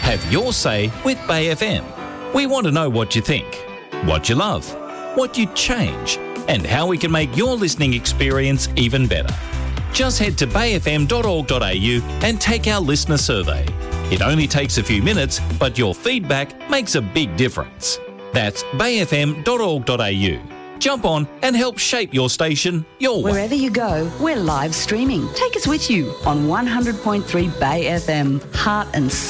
Have your say with Bay FM. We want to know what you think, what you love, what you'd change, and how we can make your listening experience even better. Just head to bayfm.org.au and take our listener survey. It only takes a few minutes, but your feedback makes a big difference. That's bayfm.org.au. Jump on and help shape your station your way. Wherever you go, we're live streaming. Take us with you on 100.3 Bay FM, heart and soul.